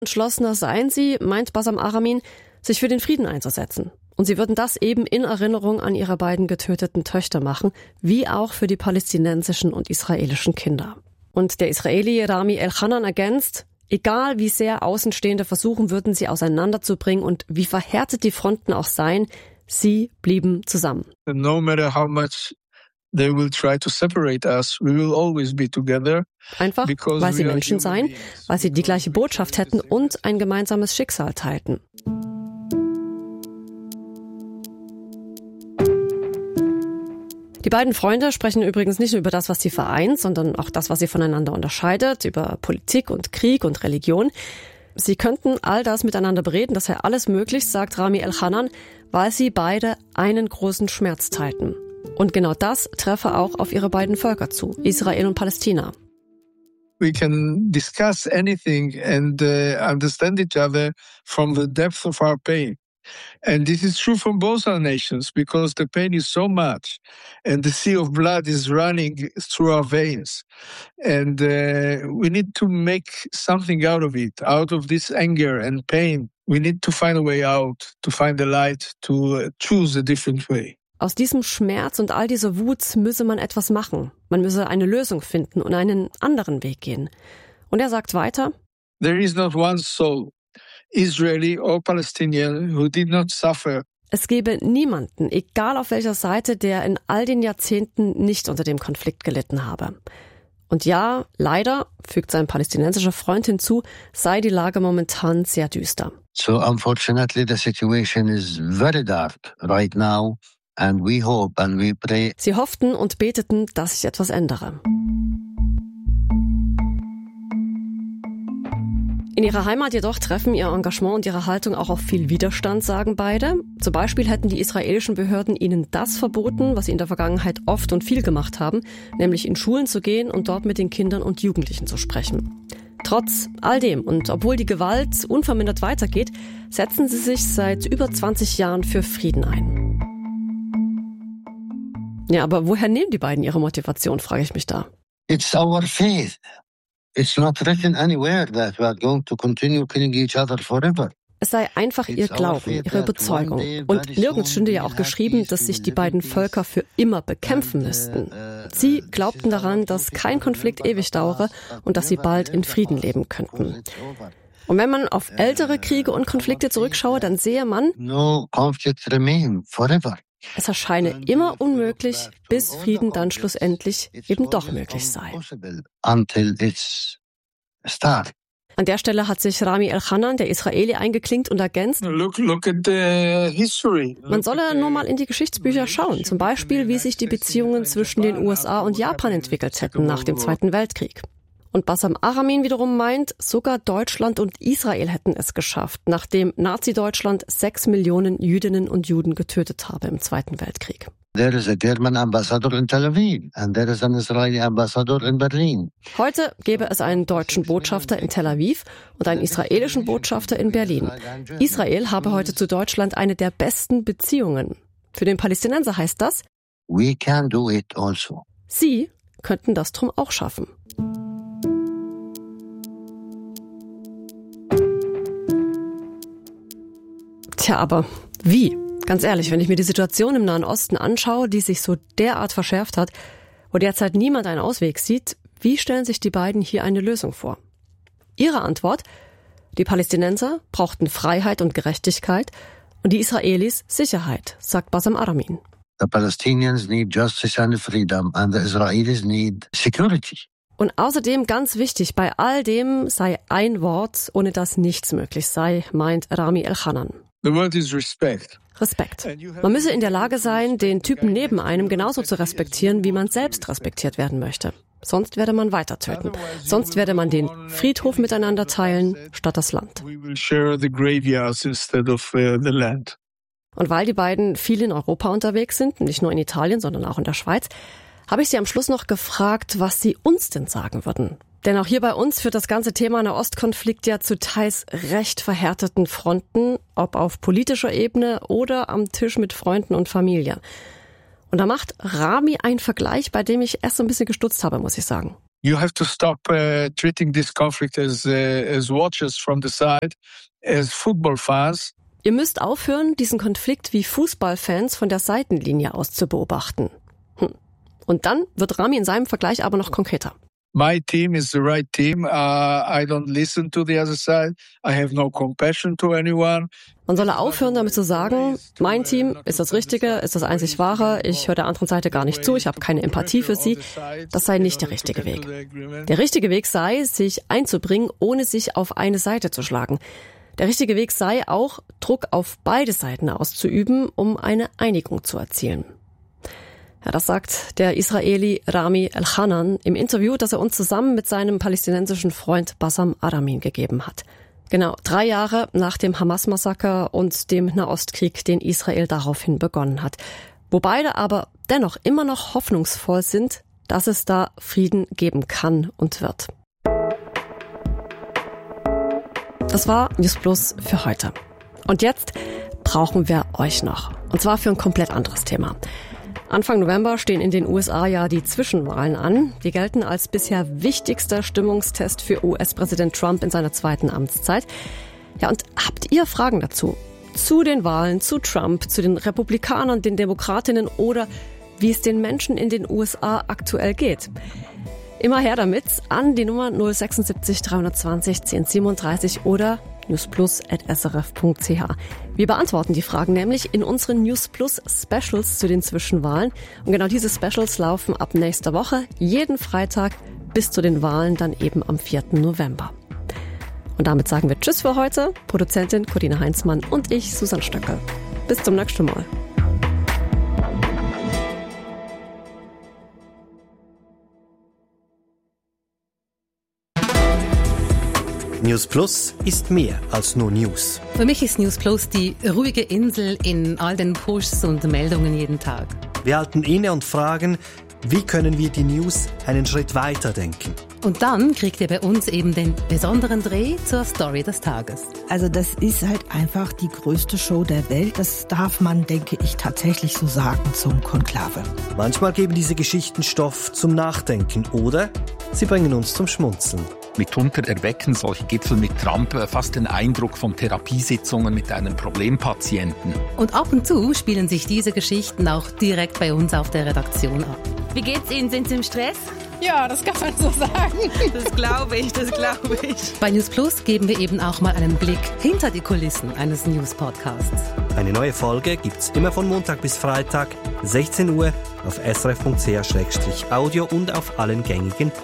Entschlossener seien sie, meint Bassam Aramin, sich für den Frieden einzusetzen. Und sie würden das eben in Erinnerung an ihre beiden getöteten Töchter machen, wie auch für die palästinensischen und israelischen Kinder. Und der Israeli Rami El-Hanan ergänzt, egal wie sehr Außenstehende versuchen würden, sie auseinanderzubringen und wie verhärtet die Fronten auch seien, sie blieben zusammen. No matter how much they will try to separate us, we will always be together. Einfach, weil sie Menschen seien, weil sie die gleiche Botschaft hätten und ein gemeinsames Schicksal teilten. Die beiden Freunde sprechen übrigens nicht nur über das, was sie vereint, sondern auch das, was sie voneinander unterscheidet, über Politik und Krieg und Religion. Sie könnten all das miteinander bereden, das sei alles möglich, sagt Rami El-Hanan, weil sie beide einen großen Schmerz teilten. Und genau das treffe auch auf ihre beiden Völker zu, Israel und Palästina. We can discuss anything and understand each other from the depth of our pain. And this is true from both our nations because the pain is so much and the sea of blood is running through our veins. And we need to make something out of this anger and pain. We need to find a way out, to find the light, to choose a different way. Aus diesem Schmerz und all dieser Wut müsse man etwas machen. Man müsse eine Lösung finden und einen anderen Weg gehen. Und er sagt weiter, There is not one soul, Israeli or Palestinian, who did not suffer. Es gebe niemanden, egal auf welcher Seite, der in all den Jahrzehnten nicht unter dem Konflikt gelitten habe. Und ja, leider, fügt sein palästinensischer Freund hinzu, sei die Lage momentan sehr düster. So unfortunately the situation is very dark right now. And we hope and we pray. Sie hofften und beteten, dass sich etwas ändere. In ihrer Heimat jedoch treffen ihr Engagement und ihre Haltung auch auf viel Widerstand, sagen beide. Zum Beispiel hätten die israelischen Behörden ihnen das verboten, was sie in der Vergangenheit oft und viel gemacht haben, nämlich in Schulen zu gehen und dort mit den Kindern und Jugendlichen zu sprechen. Trotz all dem und obwohl die Gewalt unvermindert weitergeht, setzen sie sich seit über 20 Jahren für Frieden ein. Ja, aber woher nehmen die beiden ihre Motivation, frage ich mich da. It's our faith. It's not written anywhere that we are going to continue killing each other forever. Es sei einfach ihr Glauben, ihre Überzeugung. Und nirgends stünde ja auch geschrieben, dass sich die beiden Völker für immer bekämpfen müssten. Sie glaubten daran, dass kein Konflikt ewig dauere und dass sie bald in Frieden leben könnten. Und wenn man auf ältere Kriege und Konflikte zurückschaue, dann sehe man, No conflict remain forever. Es erscheine immer unmöglich, bis Frieden dann schlussendlich eben doch möglich sei. Until it's start. An der Stelle hat sich Rami El-Hanan, der Israeli, eingeklinkt und ergänzt, Look at the history. Man solle nur mal in die Geschichtsbücher schauen, zum Beispiel wie sich die Beziehungen zwischen den USA und Japan entwickelt hätten nach dem Zweiten Weltkrieg. Und Bassam Aramin wiederum meint, sogar Deutschland und Israel hätten es geschafft, nachdem Nazi-Deutschland 6 Millionen Jüdinnen und Juden getötet habe im Zweiten Weltkrieg. There is a German ambassador in Tel Aviv and there is an Israeli ambassador in Berlin. Heute gäbe es einen deutschen Botschafter in Tel Aviv und einen israelischen Botschafter in Berlin. Israel habe heute zu Deutschland eine der besten Beziehungen. Für den Palästinenser heißt das, We can do it also. Sie könnten das drum auch schaffen. Tja, aber wie? Ganz ehrlich, wenn ich mir die Situation im Nahen Osten anschaue, die sich so derart verschärft hat, wo derzeit niemand einen Ausweg sieht, wie stellen sich die beiden hier eine Lösung vor? Ihre Antwort? Die Palästinenser brauchten Freiheit und Gerechtigkeit und die Israelis Sicherheit, sagt Bassam Aramin. The Palestinians need justice and freedom and the Israelis need security. Und außerdem ganz wichtig, bei all dem sei ein Wort, ohne das nichts möglich sei, meint Rami El-Hanan. The word is respect. Respekt. Man müsse in der Lage sein, den Typen neben einem genauso zu respektieren, wie man selbst respektiert werden möchte. Sonst werde man weiter töten. Sonst werde man den Friedhof miteinander teilen, statt das Land. We will share the graveyards instead of the land. Und weil die beiden viel in Europa unterwegs sind, nicht nur in Italien, sondern auch in der Schweiz, habe ich sie am Schluss noch gefragt, was sie uns denn sagen würden. Denn auch hier bei uns führt das ganze Thema Nahostkonflikt ja zu teils recht verhärteten Fronten, ob auf politischer Ebene oder am Tisch mit Freunden und Familie. Und da macht Rami einen Vergleich, bei dem ich erst so ein bisschen gestutzt habe, muss ich sagen. You have to stop treating this conflict as watchers from the side, as football fans. Ihr müsst aufhören, diesen Konflikt wie Fußballfans von der Seitenlinie aus zu beobachten. Und dann wird Rami in seinem Vergleich aber noch konkreter. My team is the right team. I don't listen to the other side. I have no compassion to anyone. Man solle aufhören, damit zu sagen, mein Team ist das Richtige, ist das einzig Wahre, ich höre der anderen Seite gar nicht zu, ich habe keine Empathie für sie. Das sei nicht der richtige Weg. Der richtige Weg sei, sich einzubringen, ohne sich auf eine Seite zu schlagen. Der richtige Weg sei auch, Druck auf beide Seiten auszuüben, um eine Einigung zu erzielen. Ja, das sagt der Israeli Rami Elchanan im Interview, das er uns zusammen mit seinem palästinensischen Freund Bassam Aramin gegeben hat. Genau 3 Jahre nach dem Hamas-Massaker und dem Nahostkrieg, den Israel daraufhin begonnen hat. Wo beide aber dennoch immer noch hoffnungsvoll sind, dass es da Frieden geben kann und wird. Das war News Plus für heute. Und jetzt brauchen wir euch noch. Und zwar für ein komplett anderes Thema. Anfang November stehen in den USA ja die Zwischenwahlen an. Die gelten als bisher wichtigster Stimmungstest für US-Präsident Trump in seiner 2. Amtszeit. Ja, und habt ihr Fragen dazu? Zu den Wahlen, zu Trump, zu den Republikanern, den Demokratinnen oder wie es den Menschen in den USA aktuell geht? Immer her damit an die Nummer 076 320 1037 oder newsplus@srf.ch. Wir beantworten die Fragen nämlich in unseren News Plus Specials zu den Zwischenwahlen. Und genau diese Specials laufen ab nächster Woche, jeden Freitag bis zu den Wahlen dann eben am 4. November. Und damit sagen wir Tschüss für heute. Produzentin Corina Heinzmann und ich, Susanne Stöckel. Bis zum nächsten Mal. News Plus ist mehr als nur News. Für mich ist News Plus die ruhige Insel in all den Pushs und Meldungen jeden Tag. Wir halten inne und fragen, wie können wir die News einen Schritt weiter denken? Und dann kriegt ihr bei uns eben den besonderen Dreh zur Story des Tages. Also das ist halt einfach die größte Show der Welt. Das darf man, denke ich, tatsächlich so sagen zum Konklave. Manchmal geben diese Geschichten Stoff zum Nachdenken oder sie bringen uns zum Schmunzeln. Mitunter erwecken solche Gipfel mit Trump fast den Eindruck von Therapiesitzungen mit einem Problempatienten. Und ab und zu spielen sich diese Geschichten auch direkt bei uns auf der Redaktion ab. Wie geht's Ihnen? Sind Sie im Stress? Ja, das kann man so sagen. Das glaube ich. Bei News Plus geben wir eben auch mal einen Blick hinter die Kulissen eines News-Podcasts. Eine neue Folge gibt's immer von Montag bis Freitag, 16 Uhr auf srf.ch/audio und auf allen gängigen